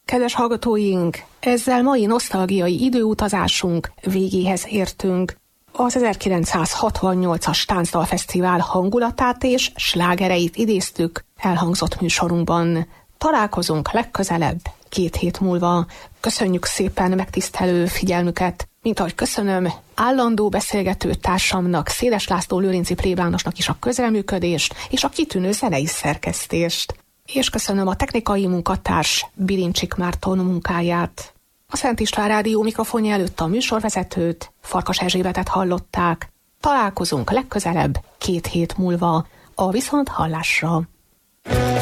Kedves hallgatóink, ezzel mai nosztalgiai időutazásunk végéhez értünk. Az 1968-as Táncdalfesztivál hangulatát és slágereit idéztük elhangzott műsorunkban. Találkozunk legközelebb 2 hét múlva. Köszönjük szépen megtisztelő figyelmüket, mint ahogy köszönöm állandó beszélgető társamnak, Széles László Lőrinci plébánosnak is a közreműködést és a kitűnő zenei szerkesztést. És köszönöm a technikai munkatárs Bilincsik Márton munkáját. A Szent István Rádió mikrofonja előtt a műsorvezetőt, Farkas Erzsébetet hallották. Találkozunk legközelebb 2 hét múlva. A viszonthallásra.